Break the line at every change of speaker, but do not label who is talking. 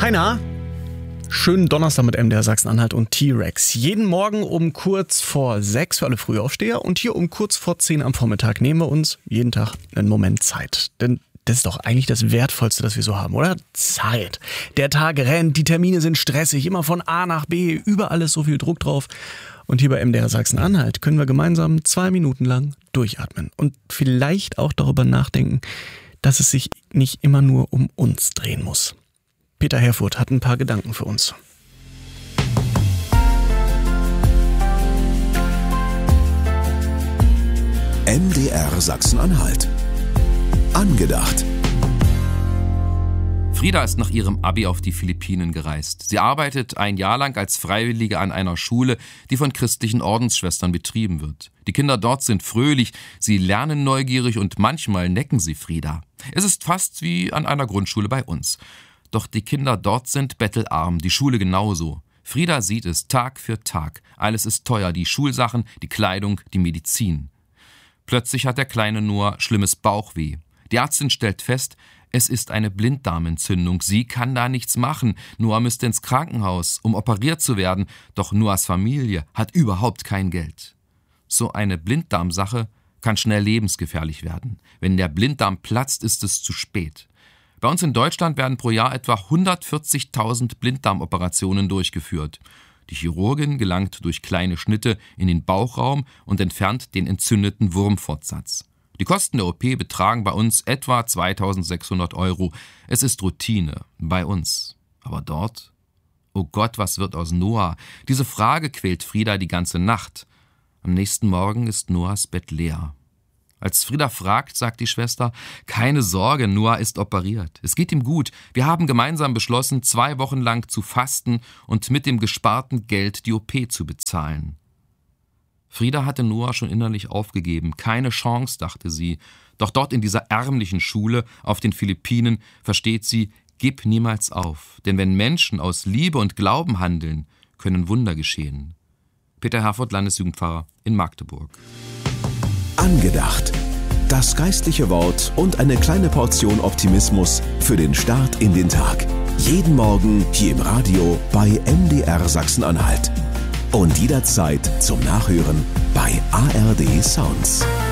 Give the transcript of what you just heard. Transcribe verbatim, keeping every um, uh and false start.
Heiner, schönen Donnerstag mit M D R Sachsen-Anhalt und T-Rex. Jeden Morgen um kurz vor sechs für alle Frühaufsteher und hier um kurz vor zehn am Vormittag nehmen wir uns jeden Tag einen Moment Zeit. Denn das ist doch eigentlich das Wertvollste, das wir so haben, oder? Zeit. Der Tag rennt, die Termine sind stressig, immer von A nach B, überall ist so viel Druck drauf. Und hier bei M D R Sachsen-Anhalt können wir gemeinsam zwei Minuten lang durchatmen und vielleicht auch darüber nachdenken, dass es sich nicht immer nur um uns drehen muss. Peter Herfurth hat ein paar Gedanken für uns.
M D R Sachsen-Anhalt. Angedacht.
Frieda ist nach ihrem Abi auf die Philippinen gereist. Sie arbeitet ein Jahr lang als Freiwillige an einer Schule, die von christlichen Ordensschwestern betrieben wird. Die Kinder dort sind fröhlich, sie lernen neugierig und manchmal necken sie Frieda. Es ist fast wie an einer Grundschule bei uns. Doch die Kinder dort sind bettelarm, die Schule genauso. Frieda sieht es Tag für Tag. Alles ist teuer, die Schulsachen, die Kleidung, die Medizin. Plötzlich hat der kleine Noah schlimmes Bauchweh. Die Ärztin stellt fest, es ist eine Blinddarmentzündung. Sie kann da nichts machen. Noah müsste ins Krankenhaus, um operiert zu werden. Doch Noahs Familie hat überhaupt kein Geld. So eine Blinddarmsache kann schnell lebensgefährlich werden. Wenn der Blinddarm platzt, ist es zu spät. Bei uns in Deutschland werden pro Jahr etwa hundertvierzigtausend Blinddarmoperationen durchgeführt. Die Chirurgin gelangt durch kleine Schnitte in den Bauchraum und entfernt den entzündeten Wurmfortsatz. Die Kosten der O P betragen bei uns etwa zweitausendsechshundert Euro. Es ist Routine, bei uns. Aber dort? Oh Gott, was wird aus Noah? Diese Frage quält Frieda die ganze Nacht. Am nächsten Morgen ist Noahs Bett leer. Als Frieda fragt, sagt die Schwester, keine Sorge, Noah ist operiert. Es geht ihm gut. Wir haben gemeinsam beschlossen, zwei Wochen lang zu fasten und mit dem gesparten Geld die O P zu bezahlen. Frieda hatte Noah schon innerlich aufgegeben. Keine Chance, dachte sie. Doch dort in dieser ärmlichen Schule auf den Philippinen versteht sie, gib niemals auf. Denn wenn Menschen aus Liebe und Glauben handeln, können Wunder geschehen. Peter Herfurth, Landesjugendpfarrer in Magdeburg.
Angedacht. Das geistliche Wort und eine kleine Portion Optimismus für den Start in den Tag. Jeden Morgen hier im Radio bei M D R Sachsen-Anhalt. Und jederzeit zum Nachhören bei A R D Sounds.